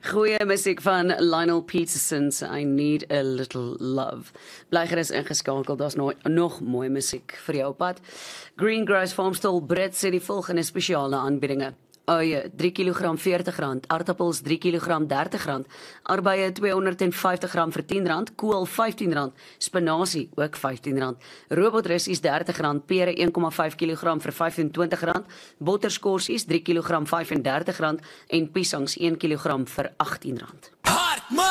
Goeie musiek van Lionel Peterson se I Need a Little Love. Bly gerus ingeskakel, daar's nog mooi musiek vir jou op pad. Greengrass Farmstall Brits sê die volgende spesiale aanbiedinge. Uie, 3 kg R40, aardappels 3 kg R30, arbeie R250 vir R10, kool R15, spinasie ook R15, robotrissies R30, pere 1,5 kg vir R25, botterskorsies 3 kg R35 en piesangs 1 kg vir R18.